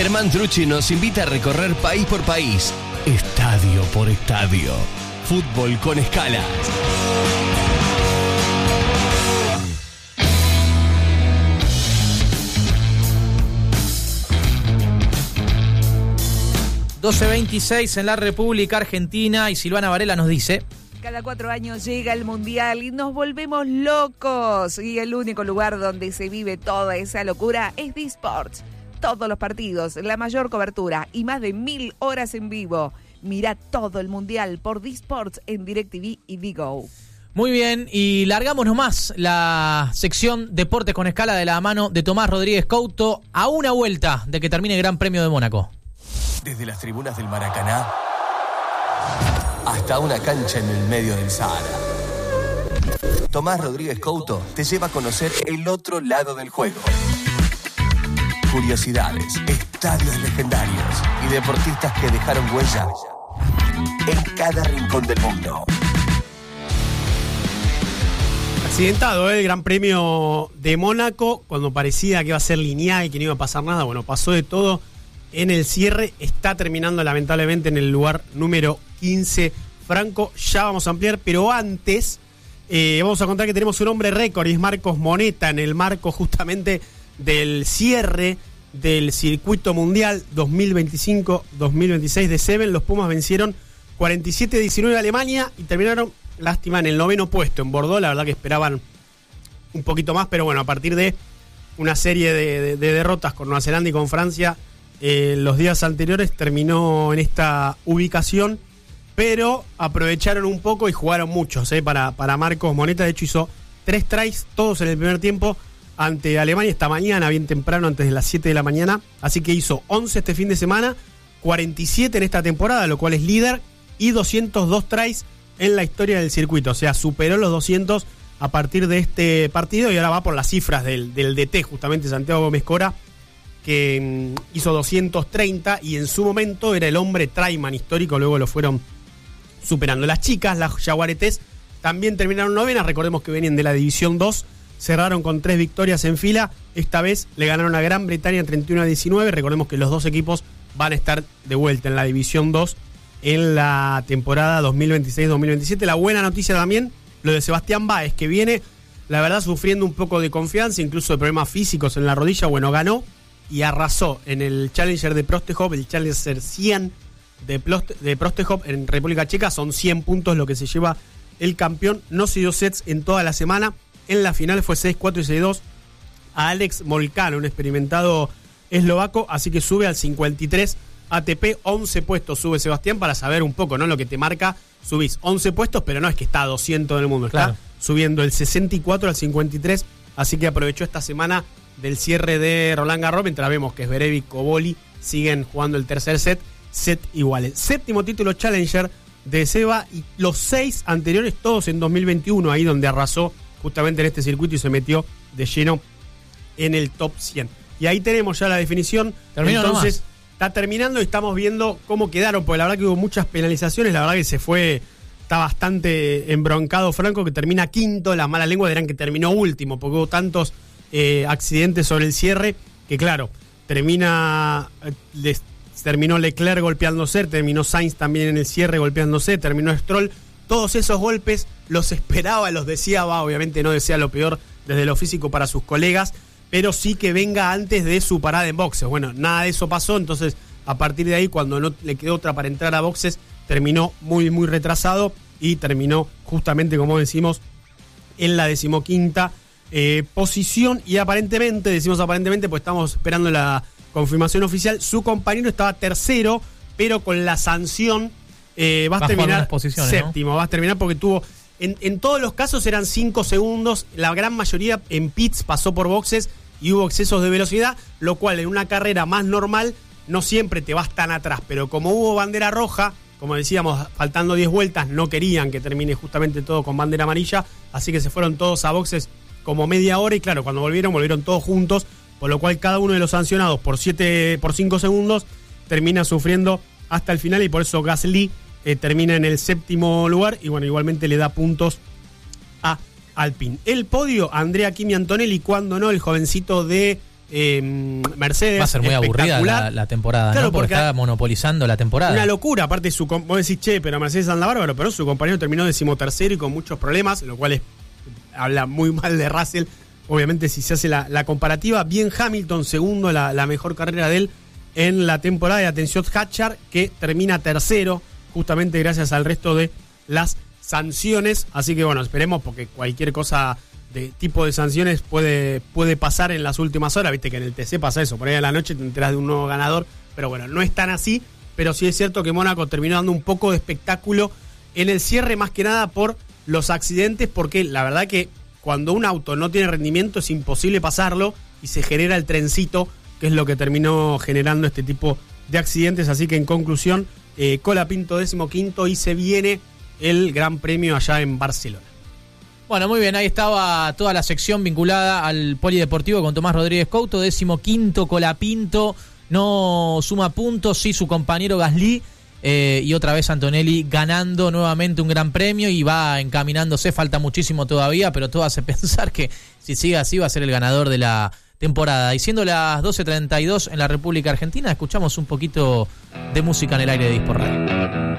Germán Trucci nos invita a recorrer país por país, estadio por estadio. Fútbol con escala. ...12:26 en la República Argentina... ...y Silvana Varela nos dice... Cada 4 años llega el Mundial y nos volvemos locos. Y el único lugar donde se vive toda esa locura es D-Sports. Todos los partidos, la mayor cobertura y más de 1000 horas en vivo. Mira todo el Mundial por D-Sports en DirecTV y Digo. Muy bien, y largamos nomás la sección Deportes con Escala de la mano de Tomás Rodríguez Couto... ...a una vuelta de que termine el Gran Premio de Mónaco. Desde las tribunas del Maracaná hasta una cancha en el medio del Sahara. Tomás Rodríguez Couto te lleva a conocer el otro lado del juego. Curiosidades, estadios legendarios y deportistas que dejaron huella en cada rincón del mundo. Accidentado el Gran Premio de Mónaco, cuando parecía que iba a ser lineal y que no iba a pasar nada. Bueno, pasó de todo en el cierre. Está terminando lamentablemente en el lugar número 15. Franco, ya vamos a ampliar, pero antes vamos a contar que tenemos un hombre récord y es Marcos Moneta, en el marco justamente del cierre del circuito mundial 2025-2026 de Seven. Los Pumas vencieron 47-19 a Alemania y terminaron, lástima, en el 9º puesto en Bordeaux. La verdad que esperaban un poquito más, pero bueno, a partir de una serie de derrotas con Nueva Zelanda y con Francia los días anteriores, terminó en esta ubicación, pero aprovecharon un poco y jugaron muchos para Marcos Moneta. De hecho hizo 3 tries, todos en el primer tiempo, ante Alemania esta mañana, bien temprano, antes de las 7 de la mañana. Así que hizo 11 este fin de semana, 47 en esta temporada, lo cual es líder, y 202 tries en la historia del circuito. O sea, superó los 200 a partir de este partido y ahora va por las cifras del DT, justamente Santiago Gómez Cora, que hizo 230 y en su momento era el hombre tryman histórico, luego lo fueron superando. Las chicas, las jaguaretes, también terminaron novenas. Recordemos que venían de la División 2, cerraron con 3 victorias en fila. Esta vez le ganaron a Gran Bretaña 31-19. Recordemos que los dos equipos van a estar de vuelta en la División 2 en la temporada 2026-2027. La buena noticia también, lo de Sebastián Báez, que viene, la verdad, sufriendo un poco de confianza, incluso de problemas físicos en la rodilla. Bueno, ganó y arrasó en el Challenger de Prostehov, el Challenger 100 de Prostehov en República Checa. Son 100 puntos lo que se lleva el campeón. No se dio sets en toda la semana. En la final fue 6-4 y 6-2 a Alex Molcano, un experimentado eslovaco, así que sube al 53 ATP. 11 puestos sube Sebastián, para saber un poco, ¿no? Lo que te marca, subís 11 puestos, pero no es que está a 200 en el mundo, está subiendo el 64 al 53, así que aprovechó esta semana del cierre de Roland Garros, mientras vemos que Zverev y Koboli siguen jugando el tercer set iguales. 7º título Challenger de Seba, y los 6 anteriores todos en 2021, ahí donde arrasó justamente en este circuito y se metió de lleno en el top 100. Y ahí tenemos ya la definición. Terminó entonces nomás. Está terminando y estamos viendo cómo quedaron, porque la verdad que hubo muchas penalizaciones. La verdad que está bastante embroncado Franco, que termina quinto. Las malas lenguas dirán que terminó último, porque hubo tantos accidentes sobre el cierre, que claro, terminó Leclerc golpeándose, terminó Sainz también en el cierre golpeándose, terminó Stroll. Todos esos golpes los esperaba, los deseaba, obviamente no desea lo peor desde lo físico para sus colegas, pero sí que venga antes de su parada en boxes. Bueno, nada de eso pasó, entonces a partir de ahí, cuando no le quedó otra para entrar a boxes, terminó muy, muy retrasado y terminó justamente, como decimos, en la 15ª posición. Y aparentemente, decimos aparentemente, pues estamos esperando la confirmación oficial, su compañero estaba tercero, pero con la sanción va a terminar séptimo, ¿no? Va a terminar porque tuvo, en todos los casos eran 5 segundos, la gran mayoría en pits pasó por boxes y hubo excesos de velocidad, lo cual en una carrera más normal no siempre te vas tan atrás, pero como hubo bandera roja, como decíamos, faltando 10 vueltas, no querían que termine justamente todo con bandera amarilla, así que se fueron todos a boxes como media hora, y claro, cuando volvieron todos juntos, por lo cual cada uno de los sancionados por 5 segundos termina sufriendo hasta el final, y por eso Gasly termina en el 7º lugar, y bueno, igualmente le da puntos a Alpine. El podio, Andrea Kimi Antonelli, cuando no, el jovencito de Mercedes. Va a ser muy aburrida la temporada, claro, ¿no? Porque está monopolizando la temporada. Una locura, aparte vos decís, che, pero Mercedes anda bárbaro, pero su compañero terminó 13º y con muchos problemas, lo cual habla muy mal de Russell, obviamente si se hace la comparativa. Bien Hamilton, segundo, la mejor carrera de él en la temporada. Y atención, Hadjar, que termina tercero, justamente gracias al resto de las sanciones. Así que bueno, esperemos, porque cualquier cosa de tipo de sanciones puede pasar en las últimas horas. Viste que en el TC pasa eso, por ahí a la noche te enterás de un nuevo ganador, pero bueno, no es tan así. Pero sí es cierto que Mónaco terminó dando un poco de espectáculo en el cierre, más que nada por los accidentes, porque la verdad que cuando un auto no tiene rendimiento es imposible pasarlo y se genera el trencito, que es lo que terminó generando este tipo de accidentes. Así que en conclusión, Colapinto 15º y se viene el Gran Premio allá en Barcelona. Bueno, muy bien, ahí estaba toda la sección vinculada al polideportivo con Tomás Rodríguez Couto. 15º Colapinto, no suma puntos, sí su compañero Gasly, y otra vez Antonelli ganando nuevamente un Gran Premio y va encaminándose, falta muchísimo todavía, pero todo hace pensar que si sigue así va a ser el ganador de la temporada. Y siendo las 12:32 en la República Argentina, escuchamos un poquito de música en el aire de Disport Radio.